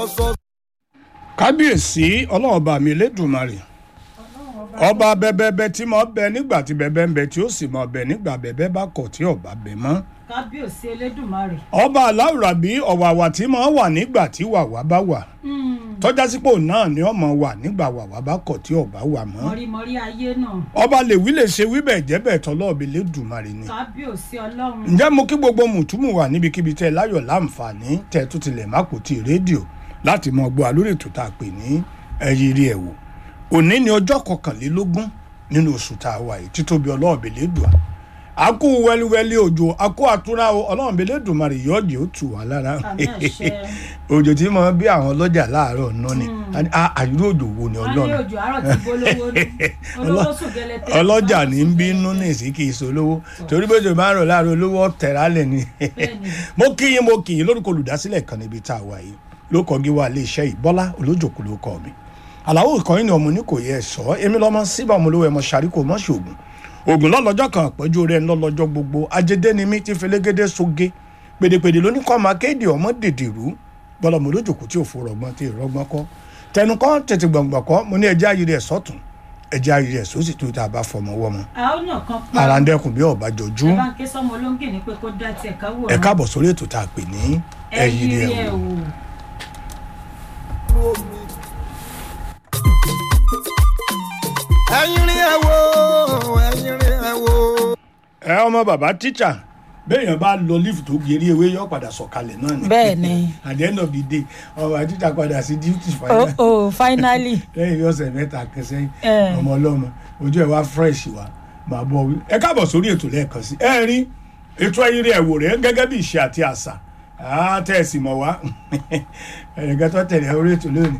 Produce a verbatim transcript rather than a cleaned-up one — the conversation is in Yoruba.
kábíyèsí ọlọ́ọ̀bà mi Elédùmarè ọba bẹbẹbẹ tí mo bẹ nígbà tí bẹbẹ ń bẹ tí ó sì mọ bẹ nígbà bẹbẹ bá kọ̀ tí ọba bẹ mọ́. kábíyèsí Elédùmarè. ọba aláwùrábí ọ̀wàwà tí mo wà nígbà tí wàwà bá wà tọ́já sípò náà ni ọmọ wà nígbà wàwà bá kọ̀ tí ọba wà mọ́. mọ̀rímọ̀rí ayé náà. ọba lè wí lè ṣe wí bẹ́ẹ̀ jẹ́ bẹ́ẹ̀ tọ́lọ́ọ̀bì Elédùmarè ni. kábíyèsí ọlọ́run. ǹjẹ́ mo kí gbogbo mùtúmù wà níbikíbi tẹ́ láyọ̀ láǹfààní tẹ́ tó tilẹ̀ má kò tí rédíò láti mọ gbọ́ àlórí ètò tá a pè ní ẹyírí ẹ̀ wò. òní ni ọjọ́ kọkànlélógún nínú oṣù tá a wà yìí títóbi ọlọ́ọ̀bì Elédùà a kú wẹ́líwẹ́lí òjò a kú àtúrà ọlọ́ọ̀bì Elédùmarè yọ̀ọ́dì ó tù wá lára òjò tí mo bí àwọn ọlọ́jà láàárọ̀ náà ni àyúrò òjò wo ni ọlọ́run òjò àárọ̀ ti gbólówó ní olówó sùn gẹ́lẹ́tẹ́ ọlọ́jà ní ń bínú ní ìsìnkì ìṣòlówó torí bó ṣe máa ń rọ̀ láàárọ̀ olówó ọ̀tẹ̀rálẹ̀ ni mo kí yín mo kí yín lórúkọ olùdásílẹ̀ kan níbi tá a wà yìí ló kọ́ gíwá ilé iṣẹ́ ìbọ́lá olójòkú ló kọ́ mi àlàó ìkànnì ni ọmọ ní kò yẹ sọ èmi lọ́mọ síbà ọmọ olówó ẹmọ ṣàríkò mọ́ ṣoògùn ògùn lọ́lọ́jọ́ kan àpẹ́jù rẹ̀ ńlọ́lọ́jọ́ gbogbo ajédé ni mí ti fẹlẹ́gẹ́dẹ́ soge pèdèpèdè ló ní kọ́ máa kéde ọmọ dèdèrú bọ́lá ọmọ olójòkú tí ò fò rọgbọ́n tí ìrọgbọ́n kọ́ tẹnu kọ́ tètè gbọ̀ngbọ̀n kọ́ mo ní ẹjẹ́ ayé rẹ̀ sọ́tún ẹjẹ́ ayé rẹ̀ sósì tó tá a bá fọmọ wọ́ mọ́. àwọn náà kan pa ara ń dẹkùn bí ọba jọjú. ẹ bá ń ké sọmọ olóńgè ní pé kó dá tiẹ̀ káwọ́. ẹ káàbọ̀ sórí ètò tá a pè ní ẹyírí ẹ̀ wò. ẹ̀yin rí ẹ wò ẹ̀yin rí ẹ wò. ẹ ọmọ bàbá tíṣà béèyàn bá lọ lífù tó gerí ewé yọ padà sọ̀kalẹ̀ náà ni. bẹ́ẹ̀ ni. at the end of the day ọmọ tíṣà padà sí duty final. oh oh finally. lẹ́yìn bí ọ̀sẹ̀ mẹ́ta kan sẹ́yìn ọmọ ọlọ́mọ ojú ẹ̀ wá fresh wa máa bọ̀ wí. ẹ káàbọ̀ sórí ètò lẹ́ẹ̀kan sí ẹ rí ètò ẹyírí ẹ̀ wò rẹ̀ gẹ́gẹ́ bí ìṣe àti àṣà tẹ̀sí mọ̀ wá ẹ̀ẹ́dẹ́gbẹ́tọ̀ tẹ̀lé orí ètò lónìí.